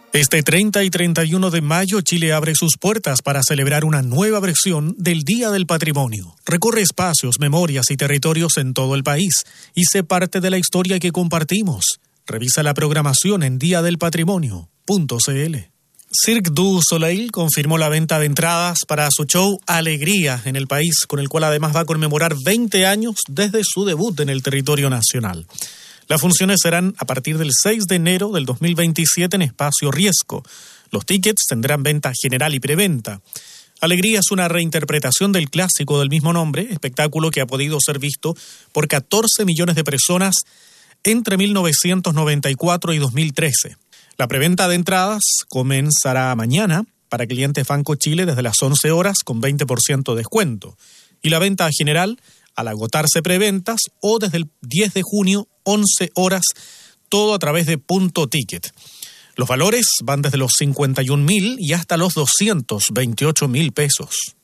Este 30 y 31 de mayo, Chile abre sus puertas para celebrar una nueva versión del Día del Patrimonio. Recorre espacios, memorias y territorios en todo el país y sé parte de la historia que compartimos. Revisa la programación en diadelpatrimonio.cl. Cirque du Soleil confirmó la venta de entradas para su show Alegría en el país, con el cual además va a conmemorar 20 años desde su debut en el territorio nacional. Las funciones serán a partir del 6 de enero del 2027 en Espacio Riesgo. Los tickets tendrán venta general y preventa. Alegría es una reinterpretación del clásico del mismo nombre, espectáculo que ha podido ser visto por 14 millones de personas entre 1994 y 2013. La preventa de entradas comenzará mañana para clientes Banco Chile desde las 11 horas con 20% de descuento. Y la venta general al agotarse preventas o desde el 10 de junio, 11 horas, todo a través de Punto Ticket. Los valores van desde los 51.000 y hasta los 228.000 pesos.